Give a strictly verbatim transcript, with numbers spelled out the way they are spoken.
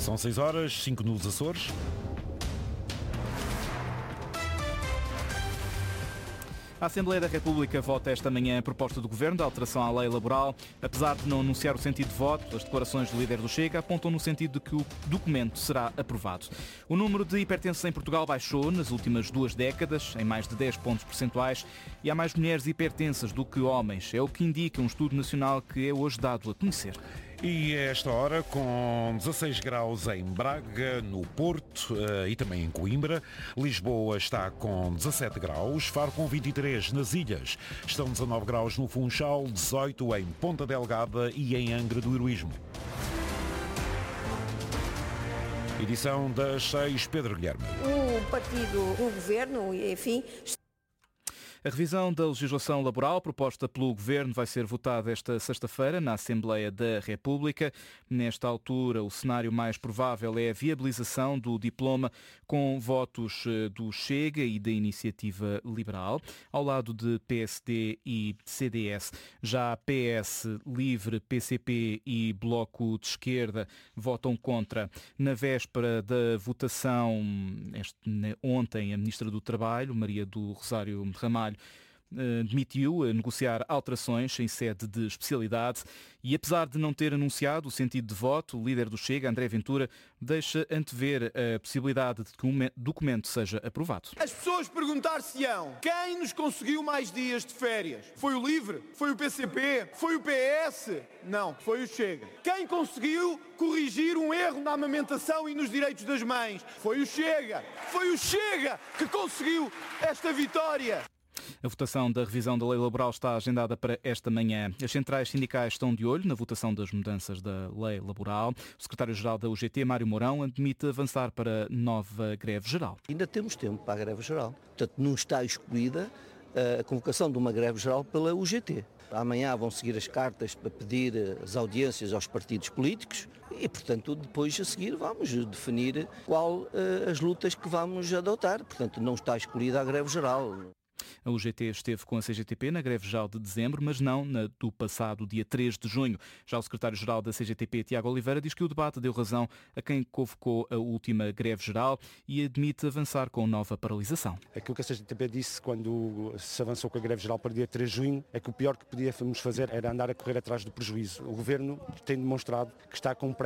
São seis horas, cinco nos Açores. A Assembleia da República vota esta manhã a proposta do Governo de alteração à lei laboral. Apesar de não anunciar o sentido de voto, as declarações do líder do Chega apontam no sentido de que o documento será aprovado. O número de hipertensos em Portugal baixou nas últimas duas décadas, em mais de dez pontos percentuais, e há mais mulheres hipertensas do que homens. É o que indica um estudo nacional que é hoje dado a conhecer. E a esta hora, com dezasseis graus em Braga, no Porto uh, e também em Coimbra. Lisboa está com dezassete graus, Faro com vinte e três nas ilhas. Estão dezanove graus no Funchal, dezoito em Ponta Delgada e em Angra do Heroísmo. Edição das seis, Pedro Guilherme. O partido, o governo, enfim... A revisão da legislação laboral proposta pelo Governo vai ser votada esta sexta-feira na Assembleia da República. Nesta altura, o cenário mais provável é a viabilização do diploma com votos do Chega e da Iniciativa Liberal, ao lado de P S D e C D S. Já P S, Livre, P C P e Bloco de Esquerda votam contra. Na véspera da votação, este, ontem, a Ministra do Trabalho, Maria do Rosário Ramalho, admitiu negociar alterações em sede de especialidade e, apesar de não ter anunciado o sentido de voto, o líder do Chega, André Ventura, deixa antever a possibilidade de que o documento seja aprovado. As pessoas perguntar-se-ão quem nos conseguiu mais dias de férias? Foi o Livre? Foi o P C P? Foi o P S? Não, foi o Chega. Quem conseguiu corrigir um erro na amamentação e nos direitos das mães? Foi o Chega. Foi o Chega que conseguiu esta vitória. A votação da revisão da lei laboral está agendada para esta manhã. As centrais sindicais estão de olho na votação das mudanças da lei laboral. O secretário-geral da U G T, Mário Mourão, admite avançar para nova greve geral. Ainda temos tempo para a greve geral. Portanto, não está excluída a convocação de uma greve geral pela U G T. Amanhã vão seguir as cartas para pedir as audiências aos partidos políticos e, portanto, depois a seguir vamos definir qual as lutas que vamos adotar. Portanto, não está excluída a greve geral. A U G T esteve com a C G T P na greve geral de dezembro, mas não na do passado dia três de junho. Já o secretário-geral da C G T P, Tiago Oliveira, diz que o debate deu razão a quem convocou a última greve geral e admite avançar com nova paralisação. Aquilo que a C G T P disse quando se avançou com a greve geral para dia três de junho é que o pior que podíamos fazer era andar a correr atrás do prejuízo. O Governo tem demonstrado que está com